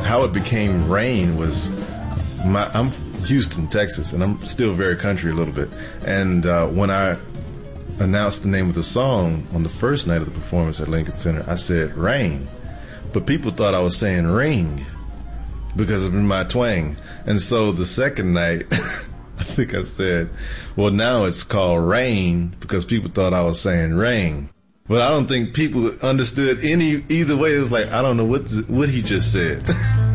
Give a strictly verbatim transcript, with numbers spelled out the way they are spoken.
how it became Rain was, my, I'm Houston, Texas, and I'm still very country a little bit. And uh, when I announced the name of the song on the first night of the performance at Lincoln Center, I said Rain. But people thought I was saying ring because of my twang. And so the second night, I think I said, well, now it's called Rain because people thought I was saying ring. But I don't think people understood any either way. It was like, I don't know what what he just said.